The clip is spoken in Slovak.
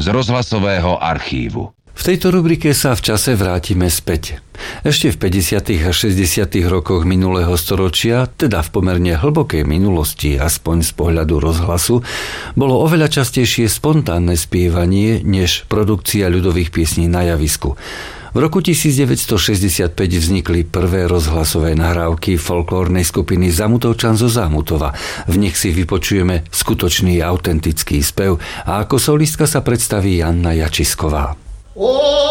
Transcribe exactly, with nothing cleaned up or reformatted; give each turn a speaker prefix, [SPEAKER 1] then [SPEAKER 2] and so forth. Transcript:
[SPEAKER 1] z rozhlasového archívu.
[SPEAKER 2] V tejto rubrike sa v čase vrátime späť. Ešte v päťdesiatych a šesťdesiatych rokoch minulého storočia, teda v pomerne hlbokej minulosti, aspoň z pohľadu rozhlasu, bolo oveľa častejšie spontánne spievanie než produkcia ľudových piesní na javisku. V roku devätnásťstošesťdesiatpäť vznikli prvé rozhlasové nahrávky folklórnej skupiny Zamutovčan zo Zámutova. V nich si vypočujeme skutočný autentický spev a ako solistka sa predstaví Janna Jačisková.